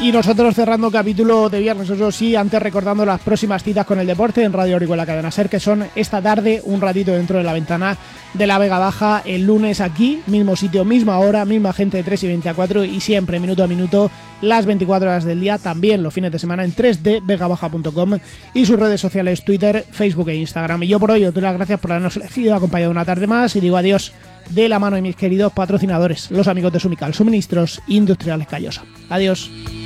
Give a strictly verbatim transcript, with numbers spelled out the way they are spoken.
Y nosotros cerrando capítulo de viernes, eso sí, antes recordando las próximas citas con el deporte en Radio Orihuela Cadena Ser, que son esta tarde, un ratito dentro de la ventana de la Vega Baja, el lunes aquí, mismo sitio, misma hora, misma gente de tres y veinte a cuatro y siempre minuto a minuto, las veinticuatro horas del día, también los fines de semana en tres d vega baja punto com y sus redes sociales Twitter, Facebook e Instagram. Y yo por hoy os doy las gracias por habernos elegido, acompañado una tarde más y digo adiós de la mano de mis queridos patrocinadores, los amigos de Sumical, Suministros Industriales Callosa. Adiós.